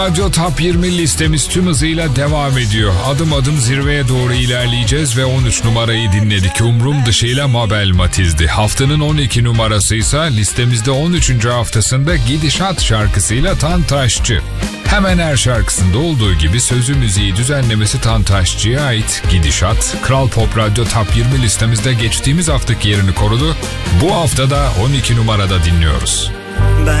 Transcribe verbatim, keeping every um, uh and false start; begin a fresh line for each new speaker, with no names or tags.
Radyo Top yirmi listemiz tüm hızıyla devam ediyor. Adım adım zirveye doğru ilerleyeceğiz ve on üç numarayı dinledik. Umrum dışıyla Mabel Matiz'di. Haftanın on iki numarası ise listemizde on üçüncü haftasında Gidişat şarkısıyla Tantaşçı. Hemen her şarkısında olduğu gibi sözü müziği düzenlemesi Tantaşçı'ya ait Gidişat, Kral Pop Radyo Top yirmi listemizde geçtiğimiz haftaki yerini korudu. Bu haftada on iki numarada dinliyoruz.
Ben